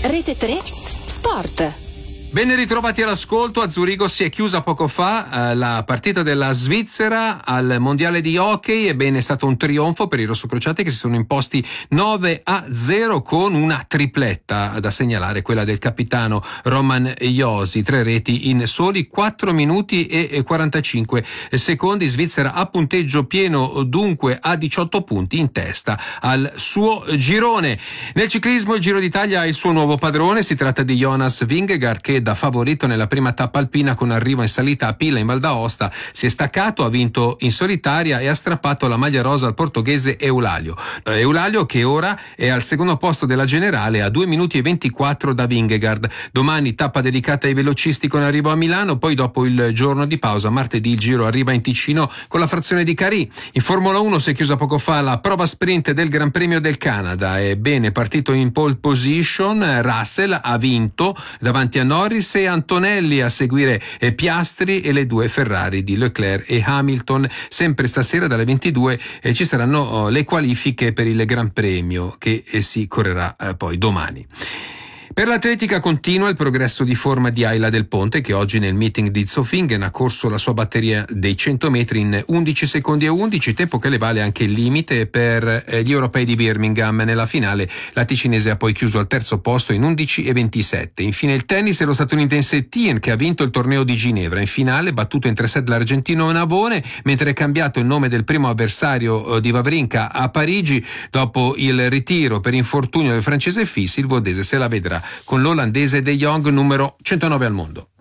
Rete 3 Sport. Ben ritrovati all'ascolto. A Zurigo si è chiusa poco fa la partita della Svizzera al mondiale di hockey. Ebbene, è stato un trionfo per i rossocrociati che si sono imposti 9-0 con una tripletta da segnalare, quella del capitano Roman Josi, 3 reti in soli 4 minuti e 45 secondi. Svizzera a punteggio pieno, dunque a 18 punti in testa al suo girone. Nel ciclismo il Giro d'Italia ha il suo nuovo padrone, si tratta di Jonas Vingegaard, che da favorito nella prima tappa alpina con arrivo in salita a Pila in Val d'Aosta si è staccato, ha vinto in solitaria e ha strappato la maglia rosa al portoghese Eulalio che ora è al secondo posto della generale a 2 minuti e 24 da Vingegaard. Domani tappa dedicata ai velocisti con arrivo a Milano, poi dopo il giorno di pausa martedì il Giro arriva in Ticino con la frazione di Carì. In Formula 1 si è chiusa poco fa la prova sprint del Gran Premio del Canada. Ebbene, partito in pole position, Russell ha vinto davanti a Norris e Antonelli, a seguire Piastri e le 2 Ferrari di Leclerc e Hamilton. Sempre stasera dalle 22 ci saranno le qualifiche per il Gran Premio che si correrà poi domani. Per l'atletica continua il progresso di forma di Ayla Del Ponte, che oggi nel meeting di Zofingen ha corso la sua batteria dei 100 metri in 11 secondi e 11, tempo che le vale anche il limite per gli europei di Birmingham. Nella finale la ticinese ha poi chiuso al terzo posto in 11 e 27. Infine il tennis e lo statunitense Etienne, che ha vinto il torneo di Ginevra. In finale battuto in 3 set l'argentino Navone, mentre è cambiato il nome del primo avversario di Wawrinka a Parigi dopo il ritiro per infortunio del francese Fils. Il vodese se la vedrà con l'olandese De Jong, numero 109 al mondo.